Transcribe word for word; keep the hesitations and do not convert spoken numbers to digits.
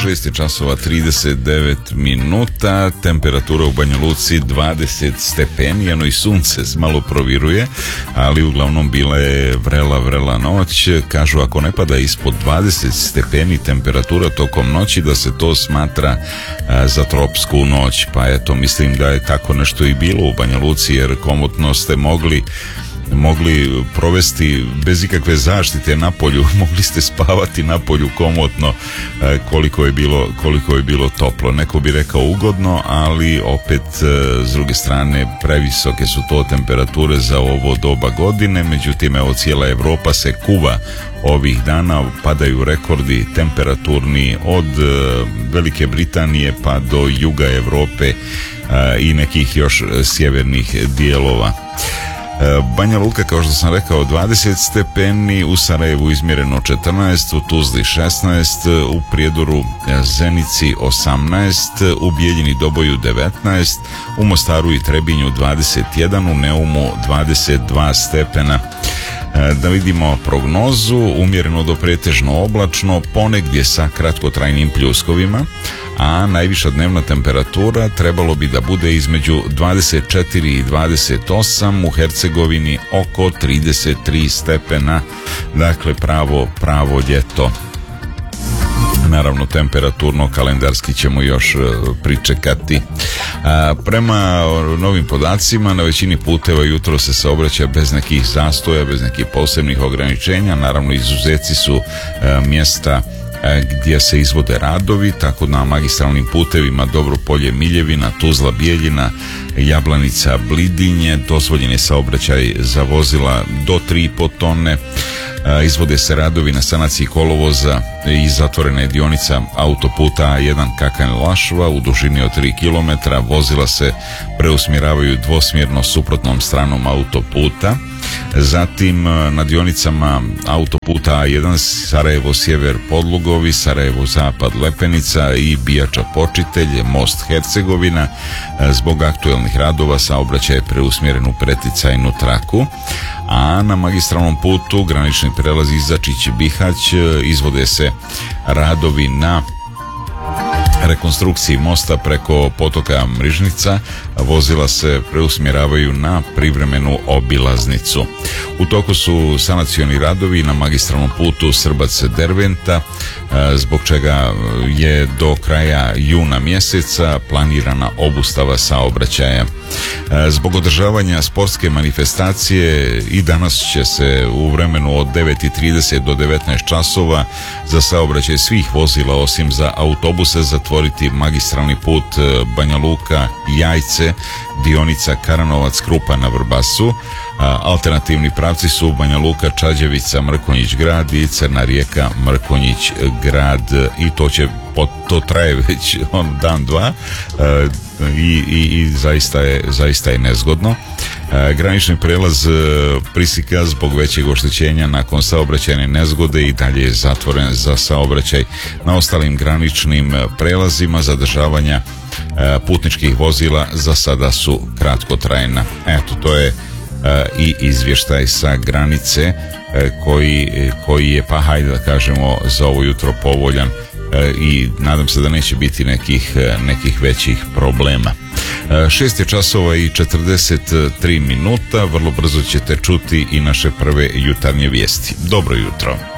šest je časova trideset devet minuta, temperatura u Banja Luci dvadeset stepeni, ano i sunce malo proviruje, ali uglavnom bila je vrela, vrela noć. Kažu ako ne pada ispod dvadeset stepeni temperatura tokom noći da se to smatra a, za tropsku noć, pa eto, mislim da je tako nešto i bilo u Banja Luci, jer komotno ste mogli mogli provesti bez ikakve zaštite na polju, mogli ste spavati na polju komotno koliko je bilo, koliko je bilo toplo. Neko bi rekao ugodno, ali opet s druge strane previsoke su to temperature za ovo doba godine. Međutim, evo, cijela Evropa se kuva ovih dana, padaju rekordi temperaturni od Velike Britanije pa do juga Evrope i nekih još sjevernih dijelova. Banja Luka, kao što sam rekao, dvadeset stepeni, u Sarajevu izmjereno četrnaest, u Tuzli šesnaest, u Prijedoru, Zenici osamnaest, u Bijeljini, Doboju devetnaest, u Mostaru i Trebinju dvadeset jedan, u Neumu dvadeset dva stepena. Da vidimo prognozu: umjereno do pretežno oblačno, ponegdje sa kratkotrajnim pljuskovima, a najviša dnevna temperatura trebalo bi da bude između dvadeset četiri i dvadeset osam, u Hercegovini oko trideset tri stepena, dakle pravo, pravo ljeto. Naravno, temperaturno, kalendarski ćemo još pričekati. A, prema novim podacima, na većini puteva jutro se saobraća bez nekih zastoja, bez nekih posebnih ograničenja. Naravno, izuzeci su a, mjesta gdje se izvode radovi, tako na magistralnim putevima Dobro Polje, Miljevina, Tuzla, Bijeljina, Jablanica, Blidinje dozvoljen je saobraćaj za vozila do tri i po tone. Izvode se radovi na sanaciji kolovoza i zatvorena je dionica autoputa A jedan Kakanj-Lašva u dužini od tri kilometra. Vozila se preusmjeravaju dvosmjerno suprotnom stranom autoputa. Zatim na dionicama autoputa A jedan Sarajevo sjever Podlugovi, Sarajevo zapad Lepenica i Bijača Počitelj, most Hercegovina, zbog aktuelnih radova saobraćaj je preusmjeren u preticajnu traku. A na magistralnom putu granični prelaz Izačić-Bihać izvode se radovi na rekonstrukciji mosta preko potoka Mrižnica. Vozila se preusmjeravaju na privremenu obilaznicu. U toku su sanacioni radovi na magistralnom putu Srbac-Derventa, zbog čega je do kraja juna mjeseca planirana obustava saobraćaja. Zbog održavanja sportske manifestacije i danas će se u vremenu od devet i trideset do devetnaest časova za saobraćaj svih vozila osim za autobuse zatvoriti magistralni put Banja Luka-Jajce, dionica Karanovac-Krupa na Vrbasu. Alternativni pravci su Banja Luka, Čađevica, Mrkonjić grad i Crna Rijeka, Mrkonjić grad, i to će to traje već on dan dva i, i, i zaista je, zaista je nezgodno. Granični prelaz Prisika zbog većeg oštećenja nakon saobraćajne nezgode i dalje je zatvoren za saobraćaj. Na ostalim graničnim prelazima zadržavanja putničkih vozila za sada su kratkotrajna. Eto, to je i izvještaj sa granice koji, koji je, pa hajde da kažemo, za ovo jutro povoljan i nadam se da neće biti nekih, nekih većih problema. Šest je časova i četrdeset tri minuta, vrlo brzo ćete čuti i naše prve jutarnje vijesti. Dobro jutro.